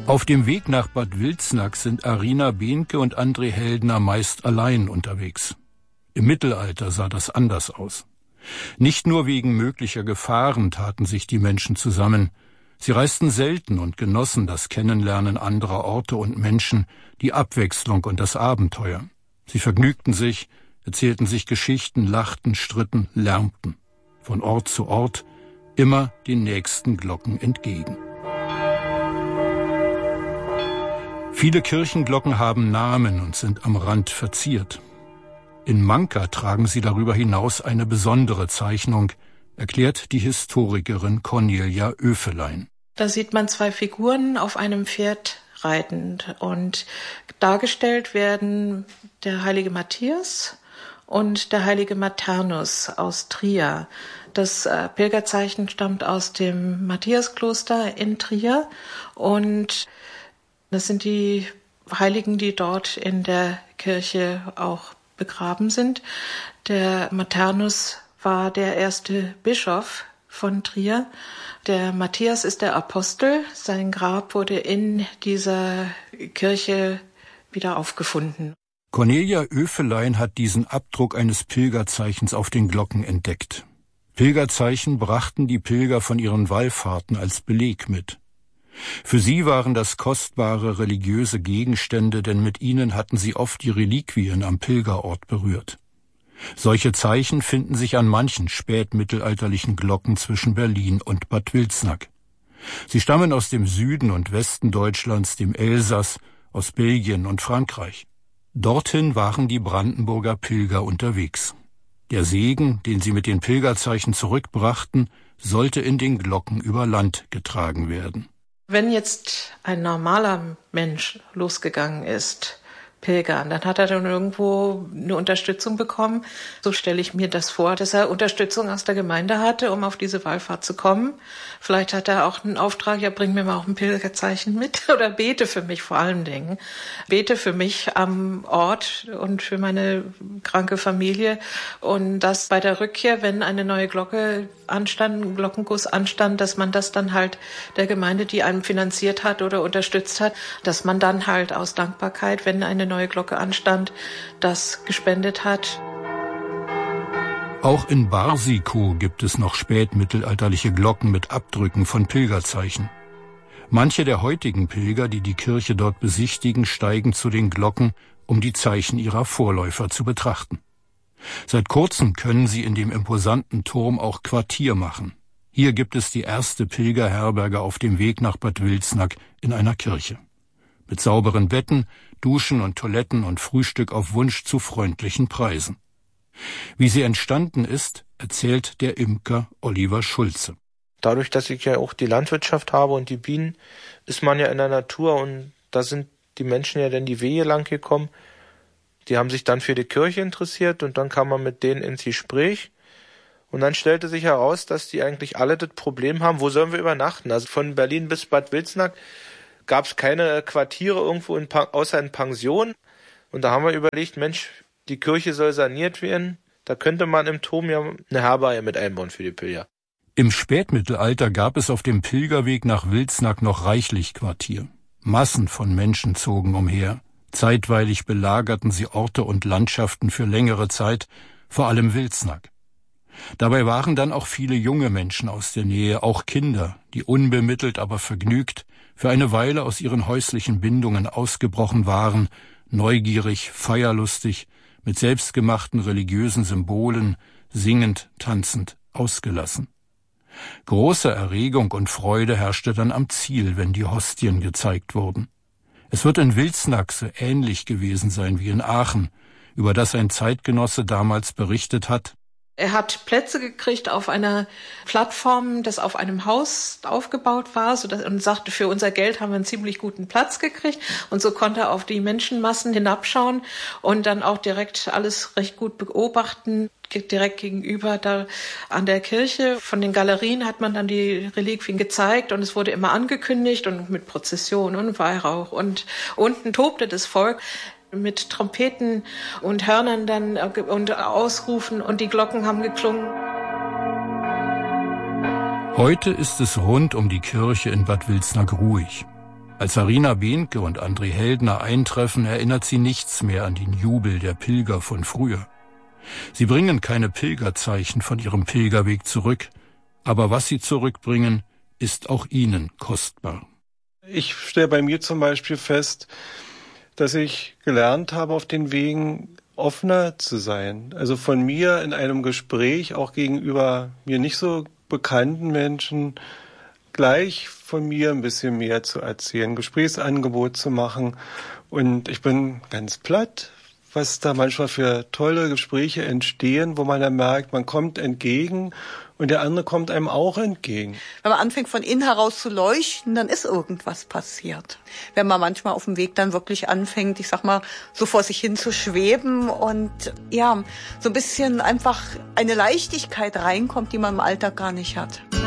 Auf dem Weg nach Bad Wilsnack sind Arina Behnke und André Heldner meist allein unterwegs. Im Mittelalter sah das anders aus. Nicht nur wegen möglicher Gefahren taten sich die Menschen zusammen. Sie reisten selten und genossen das Kennenlernen anderer Orte und Menschen, die Abwechslung und das Abenteuer. Sie vergnügten sich, erzählten sich Geschichten, lachten, stritten, lärmten. Von Ort zu Ort, immer den nächsten Glocken entgegen. Viele Kirchenglocken haben Namen und sind am Rand verziert. In Manka tragen sie darüber hinaus eine besondere Zeichnung, erklärt die Historikerin Cornelia Oefelein. Da sieht man zwei Figuren auf einem Pferd reitend und dargestellt werden der heilige Matthias und der heilige Maternus aus Trier. Das Pilgerzeichen stammt aus dem Matthiaskloster in Trier und das sind die Heiligen, die dort in der Kirche auch begraben sind. Der Maternus war der erste Bischof von Trier. Der Matthias ist der Apostel. Sein Grab wurde in dieser Kirche wieder aufgefunden. Cornelia Oefelein hat diesen Abdruck eines Pilgerzeichens auf den Glocken entdeckt. Pilgerzeichen brachten die Pilger von ihren Wallfahrten als Beleg mit. Für sie waren das kostbare religiöse Gegenstände, denn mit ihnen hatten sie oft die Reliquien am Pilgerort berührt. Solche Zeichen finden sich an manchen spätmittelalterlichen Glocken zwischen Berlin und Bad Wilsnack. Sie stammen aus dem Süden und Westen Deutschlands, dem Elsass, aus Belgien und Frankreich. Dorthin waren die Brandenburger Pilger unterwegs. Der Segen, den sie mit den Pilgerzeichen zurückbrachten, sollte in den Glocken über Land getragen werden. Wenn jetzt ein normaler Mensch losgegangen ist, pilgern, dann hat er dann irgendwo eine Unterstützung bekommen. So stelle ich mir das vor, dass er Unterstützung aus der Gemeinde hatte, um auf diese Wallfahrt zu kommen. Vielleicht hat er auch einen Auftrag, ja, bring mir mal auch ein Pilgerzeichen mit oder bete für mich vor allen Dingen. Bete für mich am Ort und für meine kranke Familie. Und das bei der Rückkehr, wenn eine neue Glocke anstand, ein Glockenguss anstand, dass man das dann halt der Gemeinde, die einem finanziert hat oder unterstützt hat, dass man dann halt aus Dankbarkeit, wenn eine neue Glocke anstand, das gespendet hat. Auch in Barsikow gibt es noch spätmittelalterliche Glocken mit Abdrücken von Pilgerzeichen. Manche der heutigen Pilger, die die Kirche dort besichtigen, steigen zu den Glocken, um die Zeichen ihrer Vorläufer zu betrachten. Seit kurzem können sie in dem imposanten Turm auch Quartier machen. Hier gibt es die erste Pilgerherberge auf dem Weg nach Bad Wilsnack in einer Kirche. Mit sauberen Betten, Duschen und Toiletten und Frühstück auf Wunsch zu freundlichen Preisen. Wie sie entstanden ist, erzählt der Imker Oliver Schulze. Dadurch, dass ich ja auch die Landwirtschaft habe und die Bienen, ist man ja in der Natur und da sind die Menschen ja dann die Wege lang gekommen. Die haben sich dann für die Kirche interessiert und dann kam man mit denen ins Gespräch. Und dann stellte sich heraus, dass die eigentlich alle das Problem haben, wo sollen wir übernachten? Also von Berlin bis Bad Wilsnack gab es keine Quartiere irgendwo außer in Pension. Und da haben wir überlegt, Mensch, die Kirche soll saniert werden. Da könnte man im Turm ja eine Herberge mit einbauen für die Pilger. Im Spätmittelalter gab es auf dem Pilgerweg nach Wilsnack noch reichlich Quartier. Massen von Menschen zogen umher. Zeitweilig belagerten sie Orte und Landschaften für längere Zeit, vor allem Wilsnack. Dabei waren dann auch viele junge Menschen aus der Nähe, auch Kinder, die unbemittelt, aber vergnügt, für eine Weile aus ihren häuslichen Bindungen ausgebrochen waren, neugierig, feierlustig, mit selbstgemachten religiösen Symbolen, singend, tanzend, ausgelassen. Große Erregung und Freude herrschte dann am Ziel, wenn die Hostien gezeigt wurden. Es wird in Wilsnack so ähnlich gewesen sein wie in Aachen, über das ein Zeitgenosse damals berichtet hat: Er hat Plätze gekriegt auf einer Plattform, das auf einem Haus aufgebaut war, und sagte, für unser Geld haben wir einen ziemlich guten Platz gekriegt. Und so konnte er auf die Menschenmassen hinabschauen und dann auch direkt alles recht gut beobachten. Direkt gegenüber da an der Kirche. Von den Galerien hat man dann die Reliquien gezeigt und es wurde immer angekündigt und mit Prozession und Weihrauch. Und unten tobte das Volk mit Trompeten und Hörnern dann und Ausrufen und die Glocken haben geklungen. Heute ist es rund um die Kirche in Bad Wilsnack ruhig. Als Arina Behnke und André Heldner eintreffen, erinnert sie nichts mehr an den Jubel der Pilger von früher. Sie bringen keine Pilgerzeichen von ihrem Pilgerweg zurück, aber was sie zurückbringen, ist auch ihnen kostbar. Ich stelle bei mir zum Beispiel fest, dass ich gelernt habe, auf den Wegen offener zu sein. Also von mir in einem Gespräch auch gegenüber mir nicht so bekannten Menschen gleich von mir ein bisschen mehr zu erzählen, ein Gesprächsangebot zu machen. Und ich bin ganz platt, was da manchmal für tolle Gespräche entstehen, wo man dann merkt, man kommt entgegen und der andere kommt einem auch entgegen. Wenn man anfängt, von innen heraus zu leuchten, dann ist irgendwas passiert. Wenn man manchmal auf dem Weg dann wirklich anfängt, ich sag mal, so vor sich hin zu schweben und ja, so ein bisschen einfach eine Leichtigkeit reinkommt, die man im Alltag gar nicht hat.